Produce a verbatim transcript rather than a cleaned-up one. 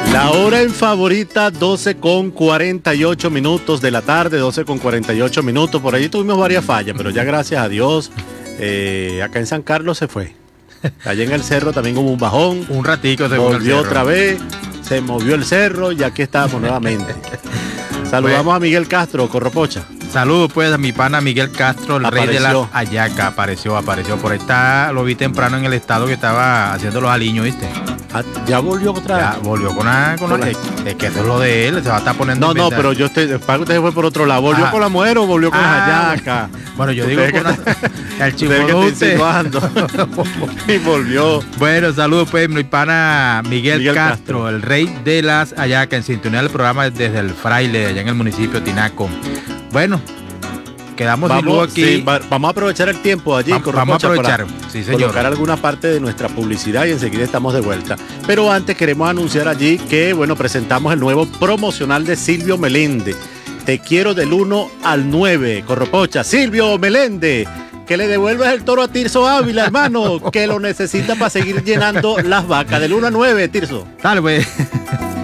La hora en favorita, doce con cuarenta y ocho minutos de la tarde, doce con cuarenta y ocho minutos. Por allí tuvimos varias fallas, pero ya gracias a Dios, eh, acá en San Carlos se fue. Allá en el cerro también hubo un bajón. Un ratico se volvió otra vez, se movió el cerro y aquí estamos nuevamente. Saludamos bueno. a Miguel Castro, Corropocha. Saludos pues a mi pana Miguel Castro, el apareció. rey de la hallaca. Apareció, apareció. Por ahí está, lo vi temprano en el estado que estaba haciendo los aliños, ¿viste? Ah, ya volvió otra vez. Ya volvió con la, con con la, la... Es, es que eso es lo de él, se va a estar poniendo. No, no, pero yo estoy, para usted fue por otro lado. ¿Volvió ah. con la mujer o volvió con ah, la hallaca? Bueno, yo digo con la, el chimuelo usted. Y volvió. Bueno, saludos pues mi pana Miguel, Miguel Castro, Castro, el rey de las hallacas, en sintonía del programa desde el Fraile, allá en el municipio de Tinaco. Bueno, quedamos vamos, aquí. Sí, va, vamos a aprovechar el tiempo allí. Va, vamos a aprovechar, sí, señor. Colocar alguna parte de nuestra publicidad y enseguida estamos de vuelta. Pero antes queremos anunciar allí que, bueno, presentamos el nuevo promocional de Silvio Meléndez. Te quiero del uno al nueve, Corropocha. Silvio Meléndez, que le devuelvas el toro a Tirso Ávila, hermano, que lo necesita para seguir llenando las vacas. Del uno al nueve, Tirso. Dale, pues.